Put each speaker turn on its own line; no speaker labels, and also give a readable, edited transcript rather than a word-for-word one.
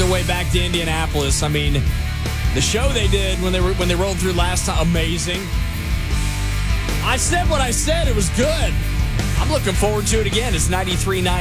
their way back to Indianapolis. I mean, the show they did when they rolled through last time, amazing. I said what I said. It was good. I'm looking forward to it again. It's 93.9